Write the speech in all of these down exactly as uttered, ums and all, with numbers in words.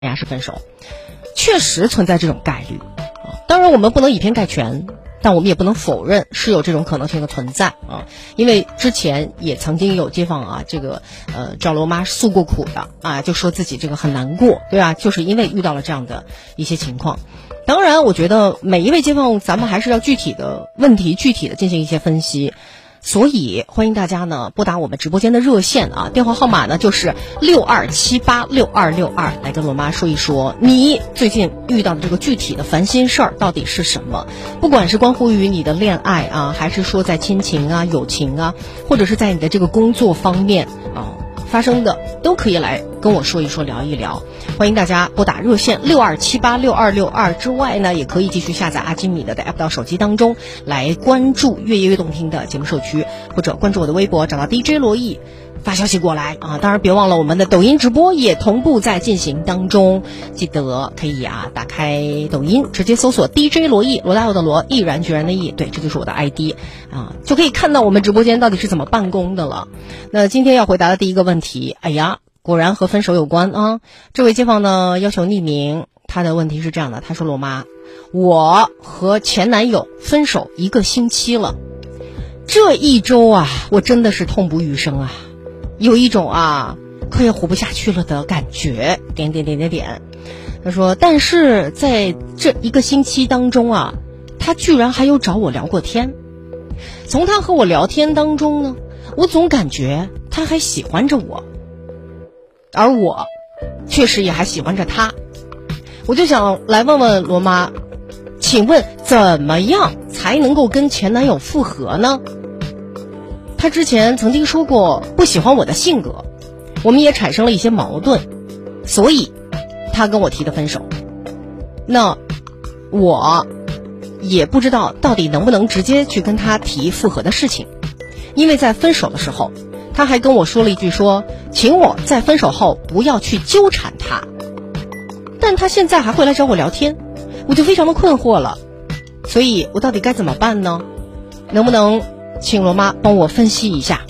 呀是分手，确实存在这种概率啊。当然我们不能以偏概全，但我们也不能否认是有这种可能性的存在啊。因为之前也曾经有街坊啊，这个呃找罗妈诉过苦的啊，就说自己这个很难过，对吧？就是因为遇到了这样的一些情况。当然我觉得每一位街坊咱们还是要具体的问题具体的进行一些分析。所以欢迎大家呢拨打我们直播间的热线啊，电话号码呢就是六二七八六二六二，来跟罗妈说一说你最近遇到的这个具体的烦心事儿到底是什么，不管是关乎于你的恋爱啊，还是说在亲情啊、友情啊，或者是在你的这个工作方面啊发生的，都可以来跟我说一说聊一聊。欢迎大家拨打热线六二七八六二六二之外呢，也可以继续下载阿基米德的 app 到手机当中来关注越夜越动听的节目社区，或者关注我的微博找到 D J 罗毅发消息过来啊！当然别忘了我们的抖音直播也同步在进行当中，记得可以啊打开抖音直接搜索 D J 罗毅，罗大佑的罗，毅然决然的毅，对，这就是我的 I D 啊，就可以看到我们直播间到底是怎么办公的了。那今天要回答的第一个问题，哎呀果然和分手有关啊！这位街坊呢要求匿名，他的问题是这样的，他说罗妈，我和前男友分手一个星期了，这一周啊我真的是痛不欲生啊，有一种啊快要活不下去了的感觉，点点点点点。他说但是在这一个星期当中啊，他居然还有找我聊过天，从他和我聊天当中呢，我总感觉他还喜欢着我，而我确实也还喜欢着他。我就想来问问罗妈，请问怎么样才能够跟前男友复合呢？他之前曾经说过不喜欢我的性格，我们也产生了一些矛盾，所以他跟我提的分手。那我也不知道到底能不能直接去跟他提复合的事情，因为在分手的时候他还跟我说了一句说请我在分手后不要去纠缠他，但他现在还会来找我聊天，我就非常的困惑了，所以我到底该怎么办呢？能不能请罗妈帮我分析一下？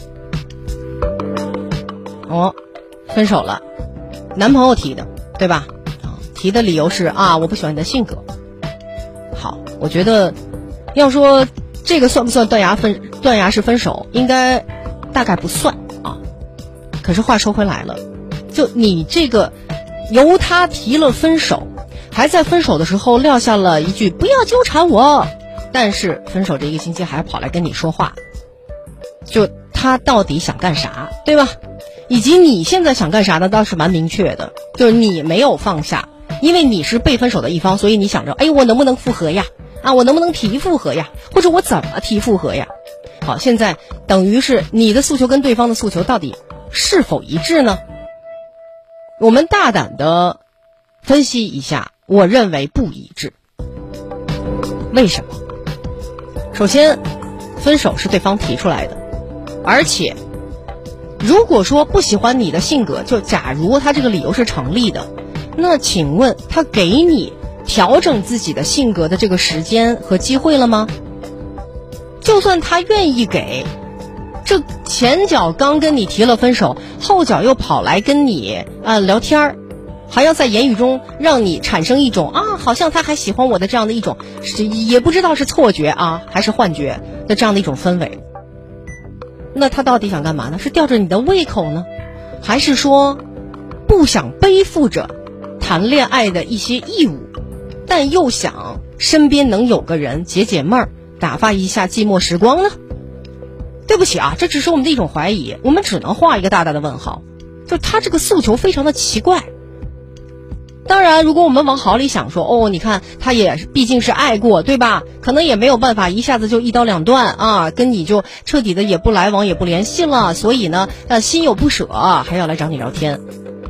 哦，分手了，男朋友提的对吧？啊，提的理由是啊我不喜欢你的性格。好，我觉得要说这个算不算断崖分断崖式分手，应该大概不算啊。可是话说回来了，就你这个由他提了分手，还在分手的时候撂下了一句不要纠缠我，但是分手这一个星期还跑来跟你说话，就他到底想干啥，对吧？以及你现在想干啥呢，倒是蛮明确的，就是你没有放下，因为你是被分手的一方，所以你想着哎我能不能复合呀，啊我能不能提复合呀，或者我怎么提复合呀。好，现在等于是你的诉求跟对方的诉求到底是否一致呢？我们大胆的分析一下，我认为不一致。为什么？首先分手是对方提出来的，而且如果说不喜欢你的性格，就假如他这个理由是成立的，那请问他给你调整自己的性格的这个时间和机会了吗？就算他愿意给，这前脚刚跟你提了分手，后脚又跑来跟你啊、呃、聊天儿，还要在言语中让你产生一种啊好像他还喜欢我的这样的一种，是也不知道是错觉啊还是幻觉的这样的一种氛围。那他到底想干嘛呢？是吊着你的胃口呢，还是说不想背负着谈恋爱的一些义务，但又想身边能有个人解解闷儿，打发一下寂寞时光呢？对不起啊，这只是我们的一种怀疑，我们只能画一个大大的问号，就他这个诉求非常的奇怪。当然如果我们往好里想说，哦你看他也毕竟是爱过对吧，可能也没有办法一下子就一刀两断啊，跟你就彻底的也不来往也不联系了，所以呢呃心有不舍，还要来找你聊天。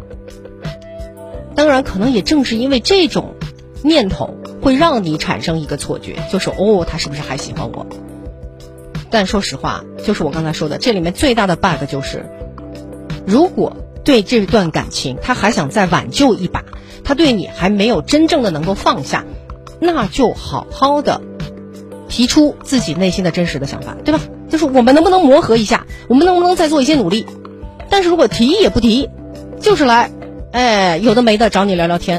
当然可能也正是因为这种念头会让你产生一个错觉，就是哦他是不是还喜欢我。但说实话，就是我刚才说的，这里面最大的 bug 就是如果对这段感情他还想再挽救一把，他对你还没有真正的能够放下，那就好好的提出自己内心的真实的想法，对吧？就是我们能不能磨合一下，我们能不能再做一些努力。但是如果提也不提，就是来哎，有的没的找你聊聊天。